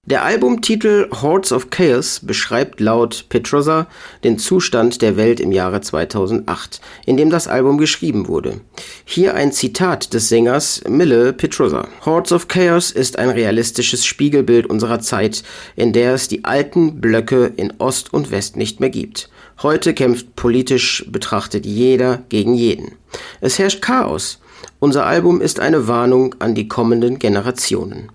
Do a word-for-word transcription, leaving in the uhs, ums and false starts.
Der Albumtitel Hordes of Chaos beschreibt laut Petrozza den Zustand der Welt im Jahre zweitausendacht, in dem das Album geschrieben wurde. Hier ein Zitat des Sängers Mille Petrozza: Hordes of Chaos ist ein realistisches Spiegelbild unserer Zeit, in der es die alten Blöcke in Ost und West nicht mehr gibt. Heute kämpft politisch betrachtet jeder gegen jeden. Es herrscht Chaos. Unser Album ist eine Warnung an die kommenden Generationen.